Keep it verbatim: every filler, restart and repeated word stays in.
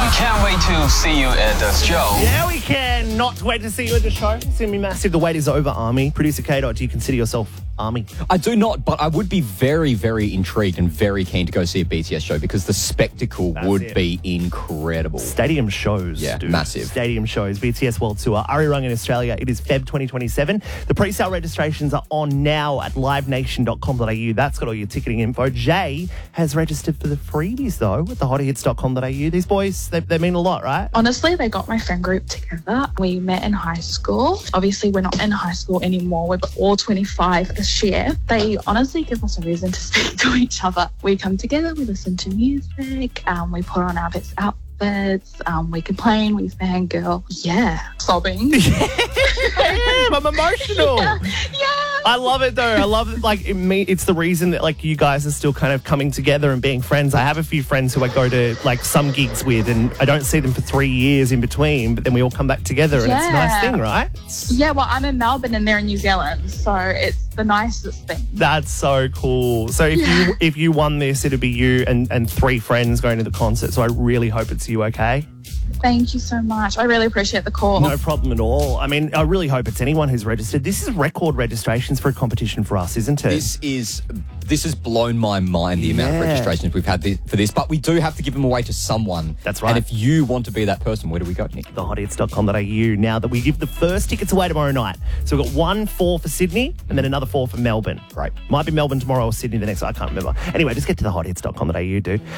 can't wait to see you at the show. Yeah, we can. Not wait to see you at the show. It's going to be massive. The wait is over, Army. Producer K-Dot, do you consider yourself Army? I do not, but I would be very, very intrigued and very keen to go see a B T S show because the spectacle That's would it. be incredible. Stadium shows, Yeah, dude. massive. Stadium shows, B T S World Tour, Arirang in Australia. It is February twenty twenty-seven. The pre-sale registrations are on now at live nation dot com dot a u. That's got all your ticketing info. Jay has registered for the freebies, though, at the hottie hits dot com dot a u. These boys, they, they mean a lot, right? Honestly, they got my friend group together. We met in high school. Obviously, we're not in high school anymore. We're all twenty-five this year. They honestly give us a reason to speak to each other. We come together, we listen to music, um, we put on our best outfits, um, we complain, we fangirl. Yeah, sobbing. I am. I'm emotional. yeah. I love it, though. I love it. Like, it me, it's the reason that, like, you guys are still kind of coming together and being friends. I have a few friends who I go to, like, some gigs with, and I don't see them for three years in between, but then we all come back together, and it's a nice Yeah. thing, right? It's- Yeah, well, I'm in Melbourne and they're in New Zealand, so it's the nicest thing. That's so cool. So if Yeah. you if you won this, it'd be you and, and three friends going to the concert. So I really hope it's you, okay? Thank you so much. I really appreciate the call. No problem at all. I mean, I really hope it's anyone who's registered. This is record registrations for a competition for us, isn't it? This is this has blown my mind, the amount of Yeah. registrations we've had thi- for this, but we do have to give them away to someone. That's right. And if you want to be that person, where do we go, Nick? the hot hits dot com dot a u now that we give the first tickets away tomorrow night. So we've got one four for Sydney and then another four for Melbourne. Great. Might be Melbourne tomorrow or Sydney the next. I can't remember. Anyway, just get to the hot hits dot com dot a u, dude.